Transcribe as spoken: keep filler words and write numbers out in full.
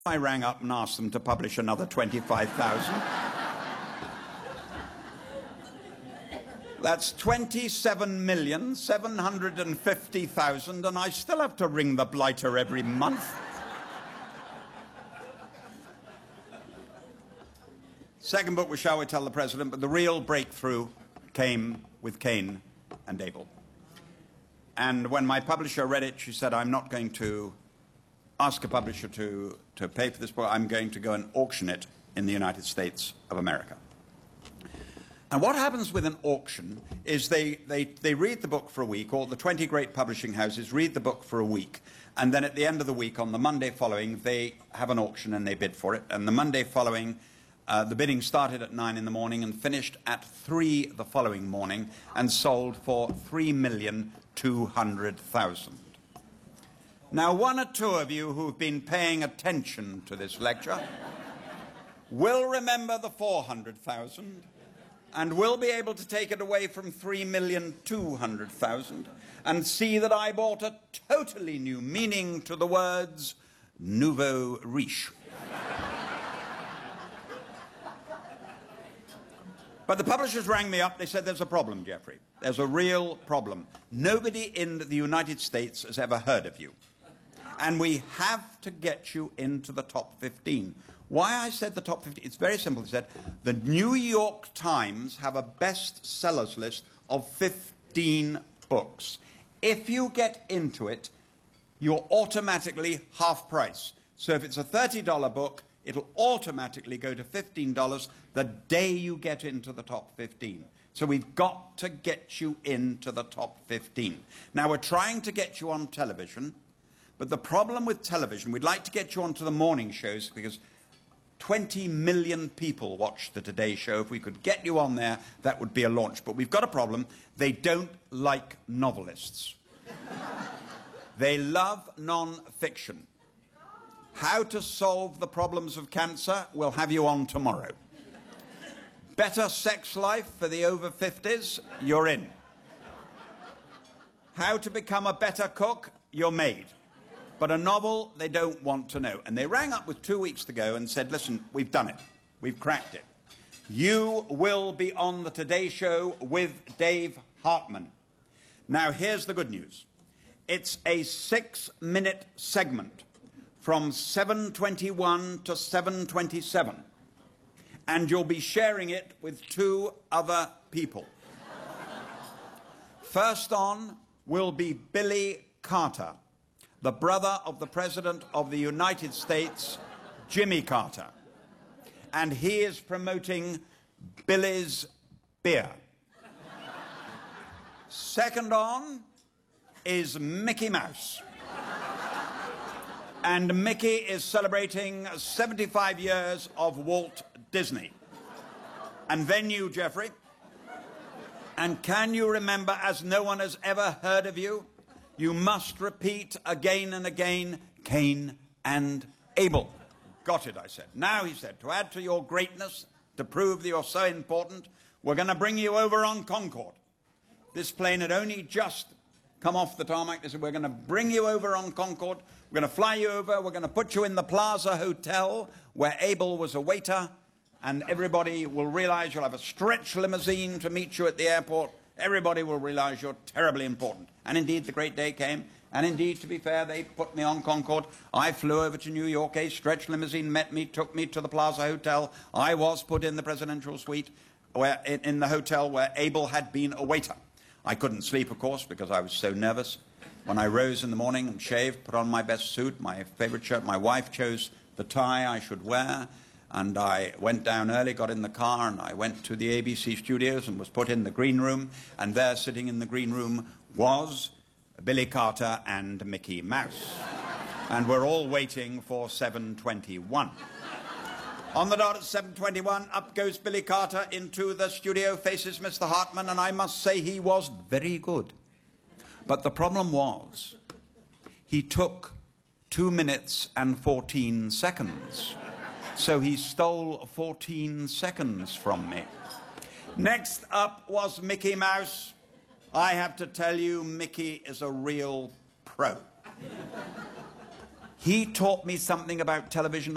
I rang up and asked them to publish another twenty-five thousand. That's twenty-seven million seven hundred fifty thousand, and I still have to ring the blighter every month. Second book was Shall We Tell the President, but the real breakthrough came with Cain and Abel. And when my publisher read it, she said, I'm not going to ask a publisher to, to pay for this book. I'm going to go and auction it in the United States of America. And what happens with an auction is they, they, they read the book for a week, or the twenty great publishing houses read the book for a week, and then at the end of the week, on the Monday following, they have an auction and they bid for it. And the Monday following, uh, the bidding started at nine in the morning and finished at three the following morning and sold for three million two hundred thousand. Now, one or two of you who've been paying attention to this lecture will remember the four hundred thousand. And will be able to take it away from three million two hundred thousand and see that I brought a totally new meaning to the words nouveau riche. But the publishers rang me up. They said, there's a problem, Geoffrey. There's a real problem. Nobody in the United States has ever heard of you. And we have to get you into the top fifteen. Why I said the top fifty, it's very simple. He said, the New York Times have a bestsellers list of fifteen books. If you get into it, you're automatically half price. So if it's a thirty dollar book, it'll automatically go to fifteen dollars the day you get into the top fifteen. So we've got to get you into the top fifteen. Now, we're trying to get you on television, but the problem with television, we'd like to get you onto the morning shows because twenty million people watch the Today Show. If we could get you on there, that would be a launch. But we've got a problem. They don't like novelists. They love non-fiction. How to solve the problems of cancer, we'll have you on tomorrow. Better sex life for the over fifties, you're in. How to become a better cook, you're made. But a novel, they don't want to know. And they rang up with two weeks to go and said, listen, we've done it. We've cracked it. You will be on the Today Show with Dave Hartman. Now, here's the good news. It's a six-minute segment from seven twenty-one to seven twenty-seven. And you'll be sharing it with two other people. First on will be Billy Carter, the brother of the President of the United States, Jimmy Carter. And he is promoting Billy's beer. Second on is Mickey Mouse. And Mickey is celebrating seventy-five years of Walt Disney. And then you, Geoffrey. And can you remember, as no one has ever heard of you, you must repeat again and again, Cain and Abel. Got it, I said. Now, he said, to add to your greatness, to prove that you're so important, we're going to bring you over on Concorde. This plane had only just come off the tarmac. They said, we're going to bring you over on Concorde. We're going to fly you over. We're going to put you in the Plaza Hotel where Abel was a waiter. And everybody will realize you'll have a stretch limousine to meet you at the airport. Everybody will realize you're terribly important. And indeed, the great day came. And indeed, to be fair, they put me on Concorde. I flew over to New York. A stretch limousine met me, took me to the Plaza Hotel. I was put in the presidential suite where, in, in the hotel where Abel had been a waiter. I couldn't sleep, of course, because I was so nervous. When I rose in the morning and shaved, put on my best suit, my favorite shirt, my wife chose the tie I should wear. And I went down early, got in the car, and I went to the A B C studios and was put in the green room. And there, sitting in the green room, was Billy Carter and Mickey Mouse. And we're all waiting for seven twenty-one. On the dot at seven twenty-one, up goes Billy Carter into the studio, faces Mister Hartman, and I must say he was very good. But the problem was, he took two minutes and fourteen seconds. So he stole fourteen seconds from me. Next up was Mickey Mouse. I have to tell you, Mickey is a real pro. He taught me something about television